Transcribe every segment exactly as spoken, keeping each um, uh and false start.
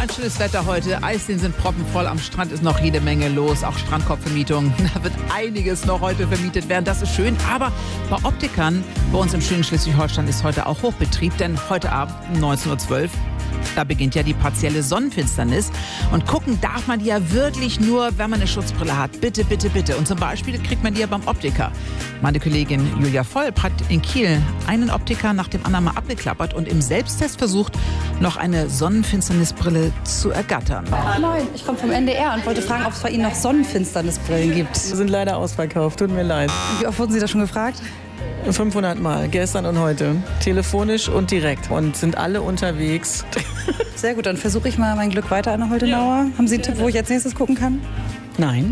Ganz schönes Wetter heute. Eisseen sind proppenvoll. Am Strand ist noch jede Menge los. Auch Strandkorbvermietung. Da wird einiges noch heute vermietet werden. Das ist schön. Aber bei Optikern bei uns im schönen Schleswig-Holstein ist heute auch Hochbetrieb. Denn heute Abend um neunzehn Uhr zwölf da beginnt ja die partielle Sonnenfinsternis. Und gucken darf man die ja wirklich nur, wenn man eine Schutzbrille hat. Bitte, bitte, bitte. Und zum Beispiel kriegt man die ja beim Optiker. Meine Kollegin Julia Volp hat in Kiel einen Optiker nach dem anderen mal abgeklappert und im Selbsttest versucht, noch eine Sonnenfinsternisbrille zu ergattern. Moin, ich komme vom N D R und wollte fragen, ob es bei Ihnen noch Sonnenfinsternisbrillen gibt. Wir sind leider ausverkauft, tut mir leid. Und wie oft wurden Sie da schon gefragt? fünfhundert Mal, gestern und heute. Telefonisch und direkt. Und sind alle unterwegs. Sehr gut, dann versuche ich mal mein Glück weiter an der Holtenauer. Ja. Haben Sie einen Tipp, wo ich als nächstes gucken kann? Nein.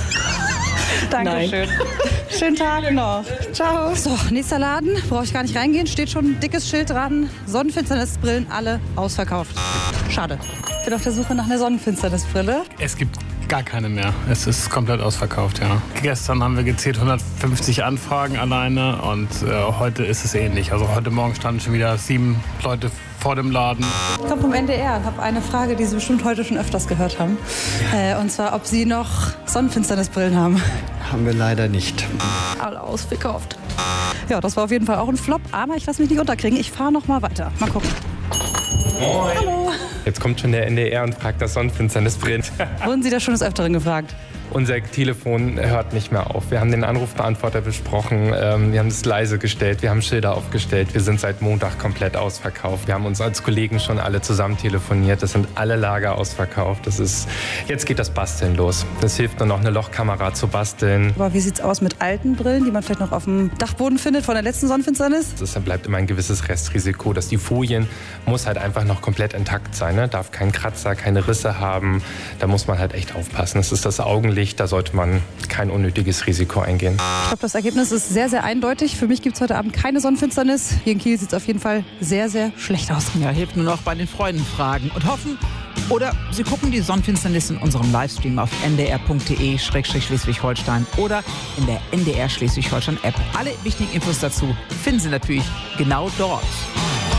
Dankeschön. Schönen Tag noch. Ciao. So, nächster Laden. Brauche ich gar nicht reingehen. Steht schon ein dickes Schild dran. Sonnenfinsternisbrillen alle ausverkauft. Schade. Ich bin auf der Suche nach einer Sonnenfinsternisbrille. Es gibt gar keine mehr. Es ist komplett ausverkauft, ja. Gestern haben wir gezählt hundertfünfzig Anfragen alleine und äh, heute ist es ähnlich. Also heute Morgen standen schon wieder sieben Leute vor dem Laden. Ich komme vom N D R und habe eine Frage, die Sie bestimmt heute schon öfters gehört haben. Äh, und zwar, ob Sie noch Sonnenfinsternisbrillen haben. Haben wir leider nicht. Alle ausverkauft. Ja, das war auf jeden Fall auch ein Flop, aber ich lasse mich nicht unterkriegen. Ich fahre noch mal weiter. Mal gucken. Moin. Hallo. Jetzt kommt schon der N D R und fragt das Sonnenfinsternisbrillen. Wurden Sie da schon des Öfteren gefragt? Unser Telefon hört nicht mehr auf. Wir haben den Anrufbeantworter besprochen, ähm, wir haben es leise gestellt, wir haben Schilder aufgestellt. Wir sind seit Montag komplett ausverkauft. Wir haben uns als Kollegen schon alle zusammen telefoniert. Das sind alle Lager ausverkauft. Das ist, jetzt geht das Basteln los. Es hilft nur noch, eine Lochkamera zu basteln. Aber wie sieht's aus mit alten Brillen, die man vielleicht noch auf dem Dachboden findet von der letzten Sonnenfinsternis? Es bleibt immer ein gewisses Restrisiko, dass die Folien muss halt einfach noch komplett intakt sein. Ne? Darf keinen Kratzer, keine Risse haben. Da muss man halt echt aufpassen. Das ist das Augenlicht. Da sollte man kein unnötiges Risiko eingehen. Ich glaube, das Ergebnis ist sehr, sehr eindeutig. Für mich gibt es heute Abend keine Sonnenfinsternis. Hier in Kiel sieht es auf jeden Fall sehr, sehr schlecht aus. Ja, hilft nur noch bei den Freunden fragen und hoffen. Oder Sie gucken die Sonnenfinsternis in unserem Livestream auf n d r punkt d e schrägstrich Schleswig-Holstein oder in der N D R Schleswig-Holstein App. Alle wichtigen Infos dazu finden Sie natürlich genau dort.